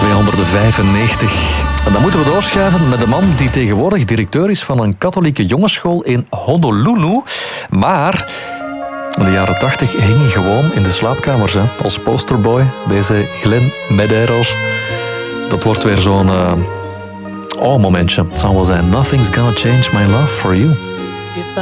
295. En dan moeten we doorschuiven met de man die tegenwoordig directeur is van een katholieke jongensschool in Honolulu. Maar in de jaren 80 hing hij gewoon in de slaapkamers hè, als posterboy. Deze Glenn Medeiros. Dat wordt weer zo'n momentje. Het zal wel zijn. Nothing's gonna change my love for you.